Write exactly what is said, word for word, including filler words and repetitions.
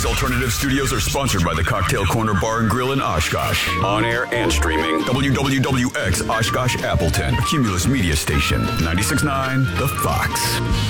These alternative studios are sponsored by the Cocktail Corner Bar and Grill in Oshkosh. On air and streaming, W W W X Oshkosh Appleton, Cumulus Media Station, ninety-six point nine The Fox.